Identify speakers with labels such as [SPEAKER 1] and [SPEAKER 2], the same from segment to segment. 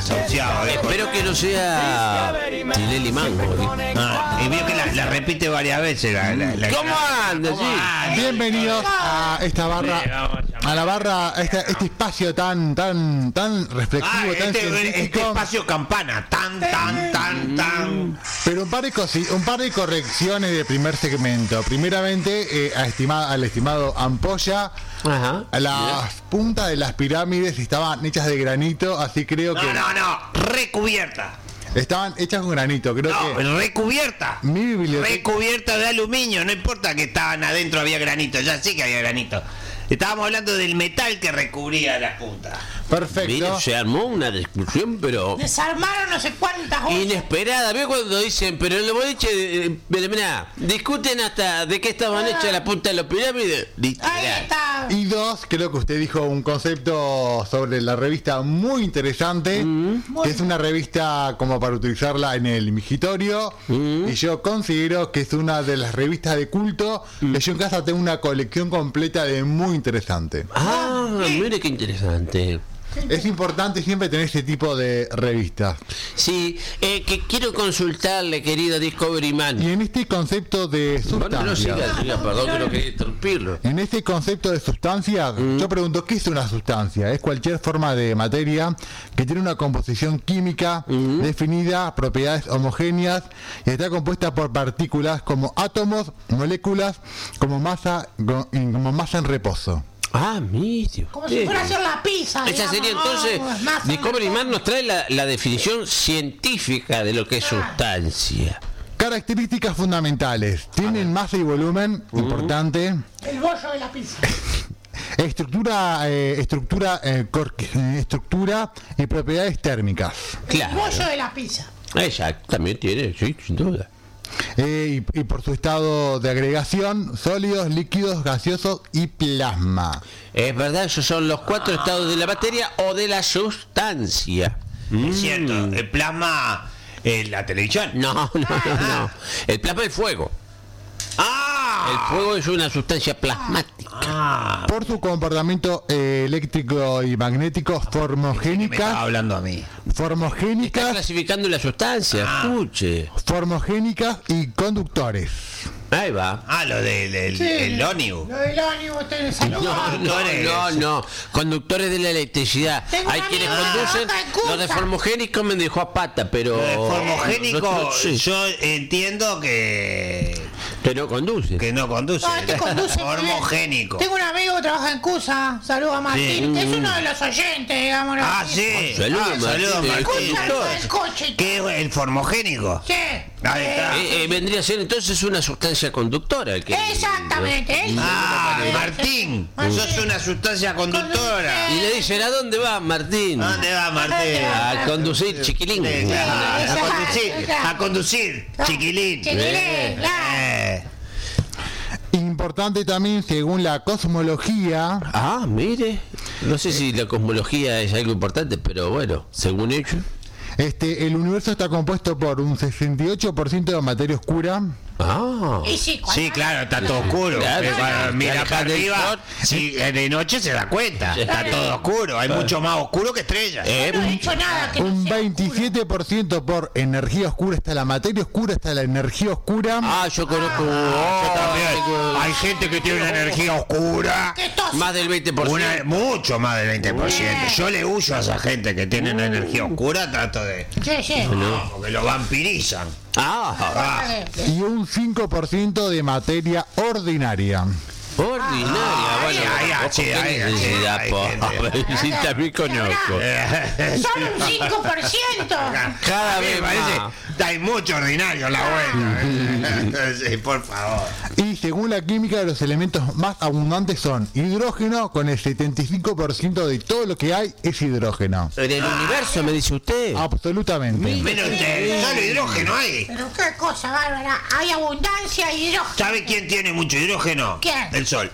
[SPEAKER 1] desahuciado.
[SPEAKER 2] Espero que no sea Tinelli Mango.
[SPEAKER 1] Y veo que la repite varias veces.
[SPEAKER 2] ¿Cómo anda? Sí.
[SPEAKER 3] Bienvenidos a esta barra, a la barra, este espacio tan reflexivo, tan
[SPEAKER 1] este
[SPEAKER 3] científico.
[SPEAKER 1] espacio campana, tan.
[SPEAKER 3] Pero un par de correcciones de primer segmento. Primeramente, al estimado Ampolla.
[SPEAKER 2] Ajá.
[SPEAKER 3] Las puntas de las pirámides estaban hechas de granito, así creo que
[SPEAKER 1] No, recubierta.
[SPEAKER 3] estaban hechas con granito, creo que
[SPEAKER 1] Recubierta.
[SPEAKER 3] mi biblioteca.
[SPEAKER 1] Recubierta de aluminio, no importa que estaban adentro había granito, ya sé que había granito. Estábamos hablando del metal que recubría las puntas.
[SPEAKER 3] Perfecto.
[SPEAKER 2] Mira, se armó una discusión, pero
[SPEAKER 4] Desarmaron no sé cuántas cosas.
[SPEAKER 2] inesperada. ¿Veo cuando dicen, pero en el boliche, mirá, discuten hasta de qué estaban hechas la punta de los pirámides?
[SPEAKER 4] Ahí
[SPEAKER 2] Literal.
[SPEAKER 4] está.
[SPEAKER 3] Y dos, creo que usted dijo un concepto sobre la revista muy interesante, que es una revista como para utilizarla en el migitorio, y yo considero que es una de las revistas de culto, que yo en casa tengo una colección completa de muy interesante.
[SPEAKER 2] Mire qué interesante.
[SPEAKER 3] Es importante siempre tener ese tipo de revistas.
[SPEAKER 2] Sí, que quiero consultarle, querido Discovery Man.
[SPEAKER 3] Y en este concepto de
[SPEAKER 2] Bueno, no
[SPEAKER 3] sustancias,
[SPEAKER 2] siga, perdón que no quería interrumpirlo.
[SPEAKER 3] en este concepto de sustancias, yo pregunto, ¿qué es una sustancia? Es cualquier forma de materia que tiene una composición química definida, propiedades homogéneas, y está compuesta por partículas como átomos, moléculas, como masa en reposo.
[SPEAKER 2] Mire.
[SPEAKER 4] Como si fuera a hacer la pizza.
[SPEAKER 2] Esa sería entonces, Discovery Man nos trae la definición científica de lo que es sustancia.
[SPEAKER 3] Características fundamentales: tienen masa y volumen, importante.
[SPEAKER 4] El bollo de la pizza.
[SPEAKER 3] Estructura y propiedades térmicas.
[SPEAKER 4] El
[SPEAKER 2] Claro.
[SPEAKER 4] bollo de la pizza.
[SPEAKER 2] Ella también tiene, sí, sin duda.
[SPEAKER 3] Y por su estado de agregación: sólidos, líquidos, gaseosos y plasma.
[SPEAKER 2] Es verdad, esos son los 4 estados de la materia o de la sustancia.
[SPEAKER 1] Es cierto, el plasma, la televisión.
[SPEAKER 2] No. El plasma es fuego. El fuego es una sustancia plasmática.
[SPEAKER 3] Por su comportamiento eléctrico y magnético,
[SPEAKER 1] Me estaba
[SPEAKER 3] formogénicas,
[SPEAKER 1] hablando a mí.
[SPEAKER 2] Está clasificando la sustancia, escuche.
[SPEAKER 3] formogénicas y conductores.
[SPEAKER 2] Ahí va.
[SPEAKER 1] Lo del
[SPEAKER 4] Sí.
[SPEAKER 1] el ónibus.
[SPEAKER 4] Lo del ónibus, ustedes saludan.
[SPEAKER 2] No. Conductores de la electricidad.
[SPEAKER 4] Tengo
[SPEAKER 2] Hay
[SPEAKER 4] una
[SPEAKER 2] quienes
[SPEAKER 4] amiga
[SPEAKER 2] conducen.
[SPEAKER 4] acá en Cusa.
[SPEAKER 2] Los de formogénicos me dejó a pata, pero.
[SPEAKER 1] El formogénico,
[SPEAKER 2] nosotros sí,
[SPEAKER 1] yo entiendo que
[SPEAKER 2] no conduce.
[SPEAKER 1] no conduce.
[SPEAKER 4] No, este conduce muy bien.
[SPEAKER 1] Formogénico.
[SPEAKER 4] Tengo un amigo que trabaja en CUSA. Saludos a Martín,
[SPEAKER 1] Sí.
[SPEAKER 4] que es uno de los oyentes, digamos.
[SPEAKER 1] Sí.
[SPEAKER 2] Saludos,
[SPEAKER 1] Saludos,
[SPEAKER 2] Martín.
[SPEAKER 1] Martín.
[SPEAKER 4] Escucha el coche.
[SPEAKER 1] ¿Qué es el formogénico?
[SPEAKER 4] Sí.
[SPEAKER 1] Ahí está.
[SPEAKER 2] Vendría a ser entonces una sustancia conductora.
[SPEAKER 4] Exactamente.
[SPEAKER 1] Martín, sos una sustancia conductora.
[SPEAKER 2] Y le dicen, ¿a dónde va, Martín?
[SPEAKER 1] ¿A dónde va, Martín?
[SPEAKER 2] A conducir, chiquilín.
[SPEAKER 1] Sí, claro, a conducir, chiquilín.
[SPEAKER 4] Chiquilín, claro.
[SPEAKER 3] Importante también, según la cosmología,
[SPEAKER 2] Mire. No sé si la cosmología es algo importante, pero bueno, según ellos.
[SPEAKER 3] el universo está compuesto por un 68% de materia oscura,
[SPEAKER 4] Y sí,
[SPEAKER 1] Sí, claro, está todo oscuro.
[SPEAKER 2] Claro,
[SPEAKER 1] Cuando mira
[SPEAKER 2] claro,
[SPEAKER 1] para
[SPEAKER 2] del
[SPEAKER 1] arriba,
[SPEAKER 2] sol.
[SPEAKER 1] si de noche se da cuenta. Está todo oscuro. Hay mucho más oscuro que estrellas.
[SPEAKER 4] no he dicho nada que
[SPEAKER 3] un
[SPEAKER 4] no sea
[SPEAKER 3] 27% por energía oscura, está la materia oscura, está la energía oscura.
[SPEAKER 2] Yo conozco.
[SPEAKER 1] Yo también. Hay gente que tiene una energía oscura.
[SPEAKER 4] que tos.
[SPEAKER 2] Más del 20%.
[SPEAKER 1] Mucho más del 20%. Yo le huyo a esa gente que tiene una energía oscura, trato de.
[SPEAKER 4] Sí.
[SPEAKER 1] No, porque lo vampirizan.
[SPEAKER 3] Y un 5% de materia ordinaria.
[SPEAKER 2] Ordinaria, bueno.
[SPEAKER 1] Hay gente.
[SPEAKER 2] Sí, también conozco.
[SPEAKER 4] Solo un 5%.
[SPEAKER 2] Cada vez
[SPEAKER 1] Parece,
[SPEAKER 2] más.
[SPEAKER 1] hay mucho ordinario en la vuelta. Sí, por favor.
[SPEAKER 3] Y según la química, los elementos más abundantes son hidrógeno, con el 75% de todo lo que hay es hidrógeno.
[SPEAKER 2] En el universo, me dice usted.
[SPEAKER 3] Absolutamente.
[SPEAKER 1] Menos solo hidrógeno hay.
[SPEAKER 4] Pero qué cosa bárbara. Hay abundancia y hidrógeno.
[SPEAKER 1] ¿Sabe quién tiene mucho hidrógeno?
[SPEAKER 4] ¿Quién?
[SPEAKER 1] El sol.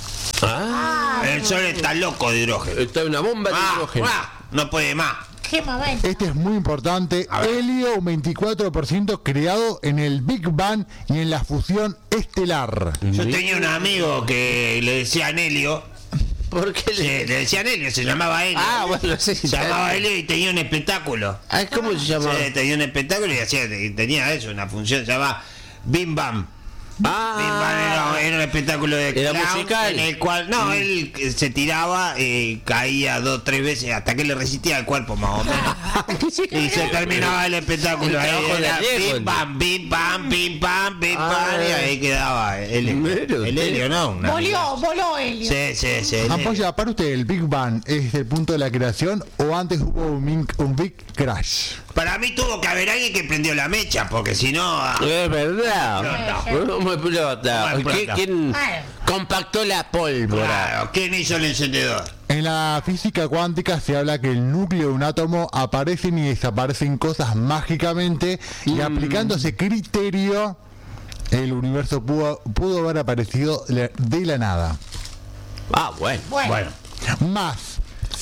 [SPEAKER 1] El sol está loco de hidrógeno.
[SPEAKER 2] Está una bomba de hidrógeno.
[SPEAKER 1] No puede más.
[SPEAKER 4] Qué momento.
[SPEAKER 3] Este es muy importante. Helio, un 24% creado en el Big Bang y en la fusión estelar.
[SPEAKER 1] Yo tenía un amigo que le decían Helio
[SPEAKER 2] ¿Por qué
[SPEAKER 1] Sí, le decían Helio, se llamaba Helio.
[SPEAKER 2] Ah, bueno, sí.
[SPEAKER 1] Se llamaba Helio y tenía un espectáculo.
[SPEAKER 2] Ah, ¿cómo se llamaba?
[SPEAKER 1] Sí, tenía un espectáculo y tenía eso, una función, se llamaba Bim Bam. Bim Bam era un espectáculo de
[SPEAKER 2] Era
[SPEAKER 1] clown
[SPEAKER 2] musical.
[SPEAKER 1] en el cual, él se tiraba, caía 2 o 3 veces hasta que le resistía el cuerpo más o menos. Y se terminaba el espectáculo.
[SPEAKER 2] El trabajo de
[SPEAKER 1] Era
[SPEAKER 2] riesgo.
[SPEAKER 1] Bim Bam, Bim Bam, Bim Bam, Bim Bam, y ahí quedaba el Helio, ¿no?
[SPEAKER 4] Voló Helio.
[SPEAKER 1] Sí.
[SPEAKER 3] Ampolla, para usted, ¿el Big Bang es el punto de la creación o antes hubo un Big Crash?
[SPEAKER 1] Para mí tuvo que haber alguien que prendió la mecha, porque si no...
[SPEAKER 2] Es verdad. ¿Cómo explota?
[SPEAKER 1] ¿Cómo explota?
[SPEAKER 2] ¿Quién compactó la pólvora?
[SPEAKER 1] Claro, ¿quién hizo el encendedor?
[SPEAKER 3] En la física cuántica se habla que el núcleo de un átomo aparecen y desaparecen cosas mágicamente y aplicando ese criterio el universo pudo haber aparecido de la nada.
[SPEAKER 2] Ah, bueno.
[SPEAKER 1] Bueno.
[SPEAKER 3] Más,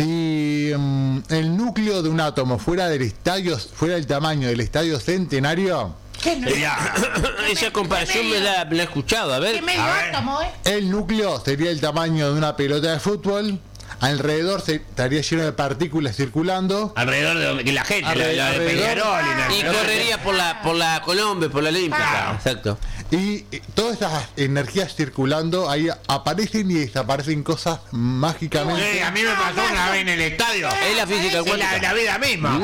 [SPEAKER 3] si el núcleo de un átomo fuera del tamaño del estadio Centenario,
[SPEAKER 4] ¿Qué no?
[SPEAKER 2] Esa comparación me la he escuchado. A
[SPEAKER 4] ¿Qué
[SPEAKER 2] ver.
[SPEAKER 4] medio
[SPEAKER 1] A ver.
[SPEAKER 4] átomo,
[SPEAKER 3] el núcleo sería el tamaño de una pelota de fútbol, alrededor estaría lleno de partículas circulando.
[SPEAKER 1] Alrededor de la gente, la de
[SPEAKER 3] Alrededor.
[SPEAKER 1] Peñarol
[SPEAKER 2] Y correría por la Colombia, por la Olímpica. Exacto.
[SPEAKER 3] Y todas esas energías circulando, ahí aparecen y desaparecen cosas mágicamente.
[SPEAKER 1] Sí, a mí me pasó una vez en el estadio.
[SPEAKER 2] Es la física
[SPEAKER 1] Es
[SPEAKER 2] cuántica.
[SPEAKER 1] la vida misma.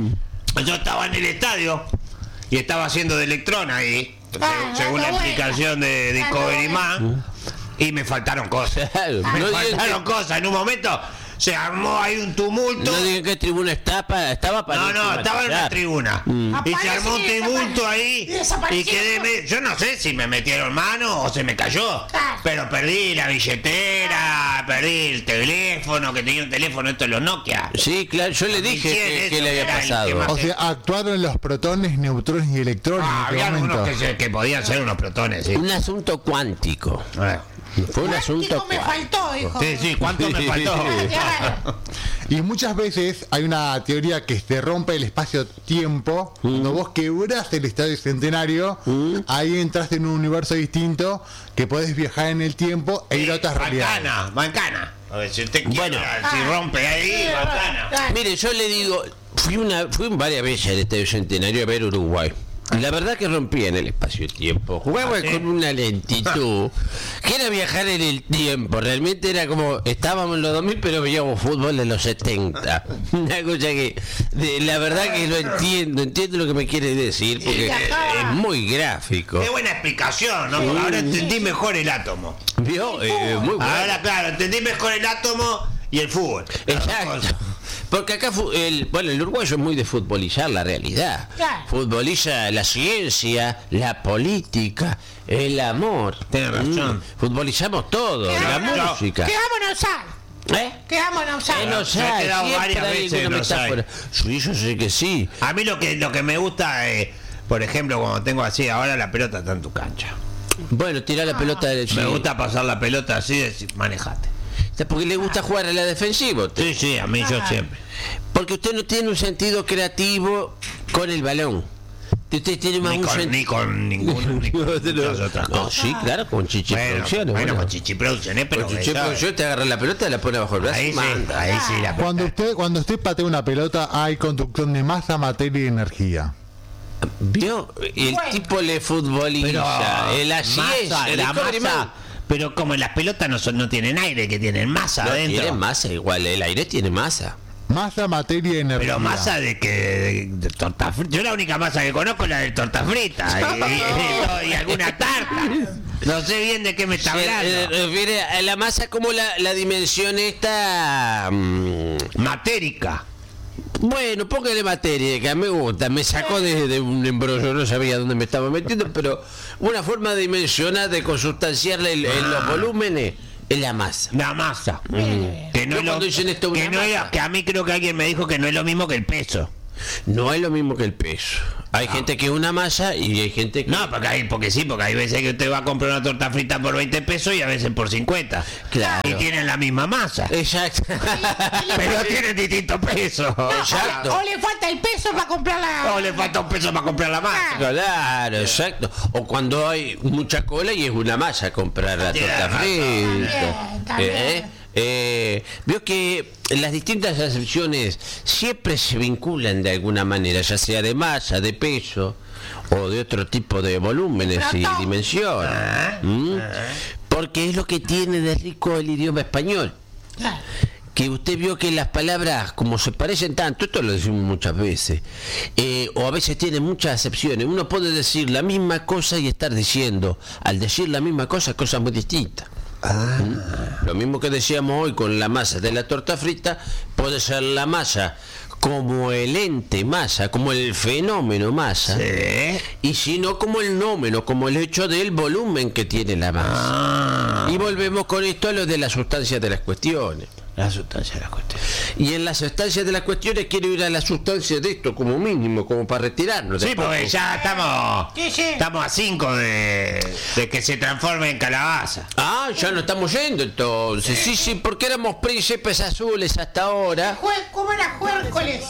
[SPEAKER 1] Yo estaba en el estadio y estaba haciendo de electrón ahí, según la explicación de Discovery Man, y me faltaron cosas.
[SPEAKER 2] Claro.
[SPEAKER 1] Me
[SPEAKER 2] No digan
[SPEAKER 1] faltaron cosas. En un momento se armó ahí un tumulto.
[SPEAKER 2] No digan qué tribuna estaba para
[SPEAKER 1] No, estaba en una tribuna. Y se armó un tumulto ahí. Y quedé. Yo no sé si me metieron mano o se me cayó. Pero perdí la billetera, perdí el teléfono, que tenía un teléfono, esto de los Nokia.
[SPEAKER 2] Sí, claro, yo le dije que le había
[SPEAKER 1] era el
[SPEAKER 2] pasado.
[SPEAKER 1] que más-
[SPEAKER 3] O sea, actuaron los protones, neutrones y electrones en
[SPEAKER 1] Había
[SPEAKER 3] este
[SPEAKER 1] algunos
[SPEAKER 3] momento.
[SPEAKER 1] que podían ser unos protones, sí.
[SPEAKER 2] Un asunto cuántico. Fue un asunto
[SPEAKER 4] me
[SPEAKER 2] cuántico.
[SPEAKER 4] faltó, hijo.
[SPEAKER 1] Sí, ¿cuánto me faltó?
[SPEAKER 4] Claro.
[SPEAKER 3] Y muchas veces hay una teoría que se rompe el espacio-tiempo. Cuando vos quebrás el estadio Centenario, ahí entras en un universo distinto que podés viajar en el tiempo e ir a otras realidades.
[SPEAKER 1] Bancana. A ver, si usted quiere,
[SPEAKER 2] Bueno.
[SPEAKER 1] si rompe ahí, bancana.
[SPEAKER 2] Mire, yo le digo, fui varias veces al Estadio Centenario a ver Uruguay. Y la verdad que rompía en el espacio-tiempo. Jugaba
[SPEAKER 1] ¿sí?
[SPEAKER 2] con una lentitud que era viajar en el tiempo. Realmente era como, estábamos en los 2000, pero veíamos fútbol de los 70. Una cosa que, la verdad que lo entiendo lo que me quiere decir, porque es muy gráfico.
[SPEAKER 1] Qué buena explicación, ¿no? Porque ahora entendí mejor el átomo.
[SPEAKER 2] ¿Vio? Muy bueno.
[SPEAKER 1] Ahora, claro, entendí mejor el átomo y el fútbol.
[SPEAKER 2] Exacto. Porque acá el uruguayo es muy de futbolizar la realidad.
[SPEAKER 4] Claro.
[SPEAKER 2] Futboliza la ciencia, la política, el amor.
[SPEAKER 1] Tiene razón.
[SPEAKER 2] Futbolizamos todo, la música.
[SPEAKER 4] ¿Qué vamos a usar?
[SPEAKER 2] ¿Eh?
[SPEAKER 4] ¿Qué vamos a usar?
[SPEAKER 2] No
[SPEAKER 1] Me he
[SPEAKER 2] sé,
[SPEAKER 1] quedado
[SPEAKER 2] siempre
[SPEAKER 1] varias
[SPEAKER 2] hay
[SPEAKER 1] veces
[SPEAKER 2] alguna
[SPEAKER 1] en los
[SPEAKER 2] metáfora. Sí, yo sé que sí.
[SPEAKER 1] A mí lo que me gusta es, por ejemplo, cuando tengo así, ahora la pelota está en tu cancha.
[SPEAKER 2] Bueno, tira la pelota del
[SPEAKER 1] Me gusta pasar la pelota así, decir, manejate.
[SPEAKER 2] Porque le gusta jugar a la defensiva.
[SPEAKER 1] Sí, a mí yo siempre.
[SPEAKER 2] Porque usted no tiene un sentido creativo con el balón. Usted tiene más un sentido.
[SPEAKER 1] Ni con ninguno, ni con muchas otras
[SPEAKER 2] No,
[SPEAKER 1] cosas.
[SPEAKER 2] sí, claro, con Chichi Producciones.
[SPEAKER 1] Bueno, con Chichi Producciones, pero
[SPEAKER 2] Con Chichi
[SPEAKER 1] ¿sabes?
[SPEAKER 2] Producciones te agarra la pelota, la pone bajo el brazo
[SPEAKER 1] Ahí
[SPEAKER 2] y
[SPEAKER 1] sí,
[SPEAKER 2] manda.
[SPEAKER 1] ahí sí la
[SPEAKER 3] Cuando usted patea una pelota, hay conducción de masa, materia y energía.
[SPEAKER 2] ¿Vio? El
[SPEAKER 4] Bueno.
[SPEAKER 2] tipo le futboliza. El así es. El
[SPEAKER 1] la
[SPEAKER 2] Discovery
[SPEAKER 1] masa.
[SPEAKER 2] Man.
[SPEAKER 1] Pero como las pelotas no tienen aire, que tienen masa
[SPEAKER 2] No
[SPEAKER 1] adentro.
[SPEAKER 2] tiene masa igual, el aire tiene masa.
[SPEAKER 3] Masa, materia y energía.
[SPEAKER 1] Pero masa de que de torta frita. Yo la única masa que conozco es la de torta frita y alguna tarta. No sé bien de qué me está
[SPEAKER 2] Se
[SPEAKER 1] hablando.
[SPEAKER 2] refiere a la masa como la dimensión esta.
[SPEAKER 1] Matérica.
[SPEAKER 2] Bueno, póngale materia, que a mí me gusta. Me sacó de un embrollo, no sabía dónde me estaba metiendo, pero una forma dimensional de consustanciarle los volúmenes es la masa.
[SPEAKER 1] La masa. Que no
[SPEAKER 2] Yo
[SPEAKER 1] es lo,
[SPEAKER 2] cuando dicen esto,
[SPEAKER 1] que
[SPEAKER 2] una
[SPEAKER 1] no es-
[SPEAKER 2] masa.
[SPEAKER 1] que a mí creo que alguien me dijo que no es lo mismo que el peso.
[SPEAKER 2] No es lo mismo que el peso. Hay gente que es una masa y hay gente que...
[SPEAKER 1] No, porque hay veces que usted va a comprar una torta frita por 20 pesos y a veces por 50.
[SPEAKER 2] Claro.
[SPEAKER 1] Y tienen la misma masa.
[SPEAKER 2] Exacto.
[SPEAKER 1] Pero tienen distintos pesos.
[SPEAKER 2] Exacto.
[SPEAKER 4] O le falta el peso para comprar la...
[SPEAKER 1] O le falta un peso para comprar la masa.
[SPEAKER 2] Claro, exacto. O cuando hay mucha cola y es una masa comprar la
[SPEAKER 1] Tiene
[SPEAKER 2] torta
[SPEAKER 1] razón.
[SPEAKER 2] frita.
[SPEAKER 4] Está bien, está bien.
[SPEAKER 2] Veo que las distintas acepciones siempre se vinculan de alguna manera, ya sea de masa, de peso o de otro tipo de volúmenes y dimensiones. Porque es lo que tiene de rico el idioma español. Que usted vio que las palabras, como se parecen tanto, esto lo decimos muchas veces, o a veces tienen muchas acepciones. Uno puede decir la misma cosa y estar diciendo, al decir la misma cosa, cosas muy distintas. Lo mismo que decíamos hoy con la masa de la torta frita, puede ser la masa como el ente masa, como el fenómeno masa, y si no como el nómeno, como el hecho del volumen que tiene la masa. Y volvemos con esto a lo de la sustancia de las cuestiones.
[SPEAKER 1] La sustancia de las cuestiones.
[SPEAKER 2] Y en la sustancia de las cuestiones quiero ir a la sustancia de esto como mínimo, como para retirarnos.
[SPEAKER 1] Sí, porque ya estamos a 5 de que se transforme en calabaza.
[SPEAKER 2] Ya no estamos yendo entonces. Sí, porque éramos príncipes azules hasta ahora.
[SPEAKER 4] ¿Cómo era Juércoles?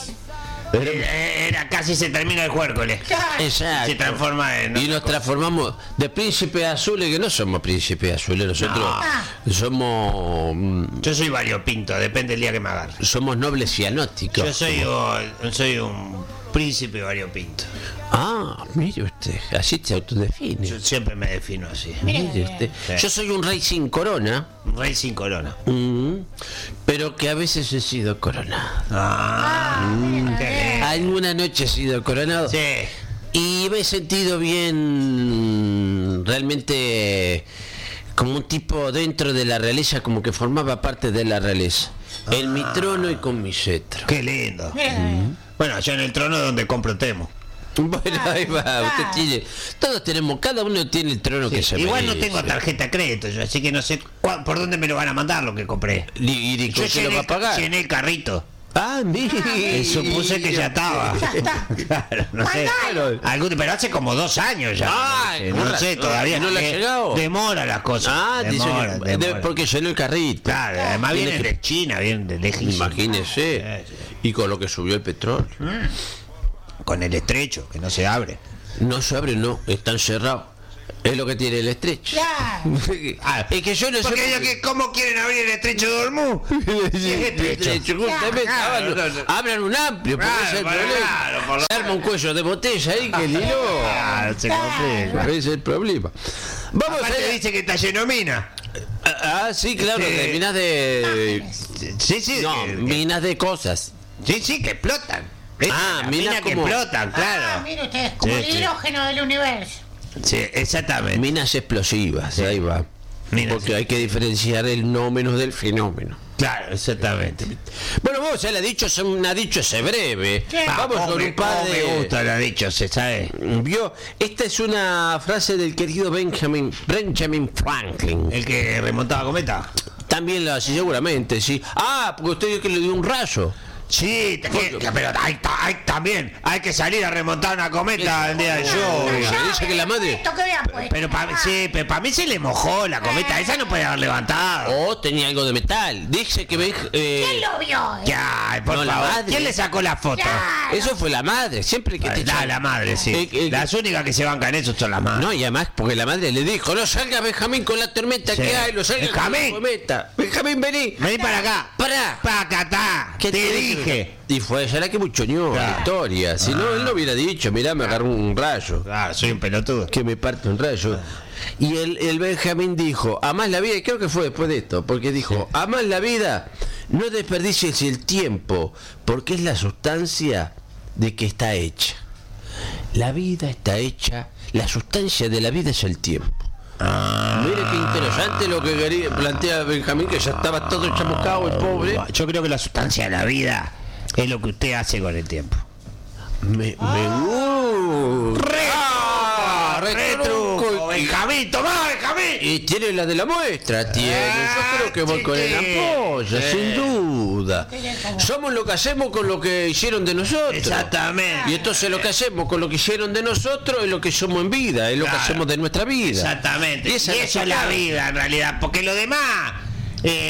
[SPEAKER 1] Era casi se termina el juércoles.
[SPEAKER 2] Exacto.
[SPEAKER 1] Se transforma en...
[SPEAKER 2] Y nos transformamos de príncipes azules, que no somos príncipes azules, nosotros somos...
[SPEAKER 1] Yo soy variopinto, depende del día que me agarre.
[SPEAKER 2] Somos nobles cianóticos.
[SPEAKER 1] Yo soy un príncipe variopinto.
[SPEAKER 2] Mire usted, así se autodefine.
[SPEAKER 1] Yo siempre me defino así.
[SPEAKER 2] Mire usted.
[SPEAKER 1] Sí.
[SPEAKER 2] Yo soy un rey sin corona.
[SPEAKER 1] Un rey sin corona.
[SPEAKER 2] Pero que a veces he sido coronado.
[SPEAKER 1] Qué lindo.
[SPEAKER 2] Alguna noche he sido coronado.
[SPEAKER 1] Sí.
[SPEAKER 2] Y me he sentido bien, realmente como un tipo dentro de la realeza, como que formaba parte de la realeza. En mi trono y con mi cetro.
[SPEAKER 1] Qué lindo. Bueno, yo en el trono donde compro temo.
[SPEAKER 2] Bueno, ahí va, usted tiene, todos tenemos, cada uno tiene el trono que se
[SPEAKER 1] Igual
[SPEAKER 2] merece.
[SPEAKER 1] no tengo tarjeta de crédito yo, así que no sé por dónde me lo van a mandar lo que compré.
[SPEAKER 2] ¿Y con qué lo va a pagar?
[SPEAKER 1] Llené el carrito.
[SPEAKER 2] Mire.
[SPEAKER 1] Supuse que ya estaba.
[SPEAKER 4] Ya está.
[SPEAKER 1] Claro, no sé. Pero hace como 2 años ya. No sé, todavía
[SPEAKER 2] no le ha llegado.
[SPEAKER 1] Demora las cosas.
[SPEAKER 2] Demora. Porque llenó el carrito.
[SPEAKER 1] Claro, además viene de China, viene de lejísimo.
[SPEAKER 2] Imagínese. Y con lo que subió el petróleo.
[SPEAKER 1] Con el estrecho, que no se abre.
[SPEAKER 2] No se abre, no, están cerrados. Es lo que tiene el estrecho. Es que yo no sé.
[SPEAKER 1] Porque ellos que cómo quieren abrir el estrecho de Hormuz.
[SPEAKER 2] Abran un amplio, porque ese es el problema. Se arma un cuello de botella ahí que ni no.
[SPEAKER 1] Se complica.
[SPEAKER 2] Ese es el problema. Vamos a
[SPEAKER 1] Aparte
[SPEAKER 2] ver.
[SPEAKER 1] dice que está lleno de minas.
[SPEAKER 2] Sí, claro, de minas de.
[SPEAKER 1] Sí.
[SPEAKER 2] No, minas de cosas.
[SPEAKER 1] Sí, que explotan.
[SPEAKER 2] Minas
[SPEAKER 1] que
[SPEAKER 2] como-
[SPEAKER 1] explotan, claro.
[SPEAKER 4] Mire ustedes, como el hidrógeno del universo.
[SPEAKER 1] Sí, exactamente.
[SPEAKER 2] Minas explosivas, ahí va.
[SPEAKER 1] Minas
[SPEAKER 2] Porque hay que diferenciar el nómeno del fenómeno.
[SPEAKER 1] Claro, exactamente.
[SPEAKER 2] Bueno, vos ya le ha dicho, una dichosa breve. Vamos con un par de...
[SPEAKER 1] Me gusta lo dicho, se sabe.
[SPEAKER 2] ¿Vio? Esta es una frase del querido Benjamin Franklin.
[SPEAKER 1] El que remontaba cometa.
[SPEAKER 2] También lo hace seguramente, sí. Porque usted dijo que le dio un rayo.
[SPEAKER 1] Sí, pero también hay que salir a remontar una cometa el día de lluvia.
[SPEAKER 2] Dice que la madre...
[SPEAKER 4] Esto que vean, pues.
[SPEAKER 1] Pero para mí se le mojó la cometa, esa no puede haber levantado.
[SPEAKER 2] tenía algo de metal. Dice que...
[SPEAKER 4] ¿Quién lo vio?
[SPEAKER 1] Ya, por
[SPEAKER 2] No, la
[SPEAKER 1] favor.
[SPEAKER 2] madre.
[SPEAKER 1] ¿Quién le sacó la foto?
[SPEAKER 2] Eso fue la madre, siempre que te
[SPEAKER 1] La madre, sí. Las únicas que se bancan eso son las madres.
[SPEAKER 2] No, y además porque la madre le dijo, no salga Benjamín con la tormenta
[SPEAKER 1] Sí.
[SPEAKER 2] que hay, no salga con la
[SPEAKER 1] Benjamín.
[SPEAKER 2] tormenta. Benjamín, vení.
[SPEAKER 1] Vení para acá.
[SPEAKER 2] Para.
[SPEAKER 1] Acá está.
[SPEAKER 2] ¿Qué
[SPEAKER 1] Te dije.
[SPEAKER 2] Y fue ella la que buchoneó la historia. Si no, él no hubiera dicho, mirá, me agarró un rayo.
[SPEAKER 1] Claro, soy un pelotudo.
[SPEAKER 2] Que me parte un rayo. Y el Benjamín dijo, amás la vida, y creo que fue después de esto, porque dijo, amás la vida, no desperdicies el tiempo, porque es la sustancia de que está hecha. La vida está hecha, la sustancia de la vida es el tiempo. Mire qué interesante lo que plantea Benjamín, que ya estaba todo chamuscado, el pobre.
[SPEAKER 1] Yo creo que la sustancia de la vida es lo que usted hace con el tiempo.
[SPEAKER 2] Me
[SPEAKER 1] ¡Retruco! ¡Benjamín, tomá, Benjamín!
[SPEAKER 2] Y tiene la de la muestra, tiene. Yo creo que voy con el ampolla, sin duda. Somos lo que hacemos con lo que hicieron de nosotros.
[SPEAKER 1] Exactamente.
[SPEAKER 2] Y entonces lo que hacemos con lo que hicieron de nosotros es lo que somos en vida, es lo que
[SPEAKER 1] Claro.
[SPEAKER 2] hacemos de nuestra vida.
[SPEAKER 1] Exactamente. Y
[SPEAKER 2] esa
[SPEAKER 1] eso es la vida en realidad, porque lo demás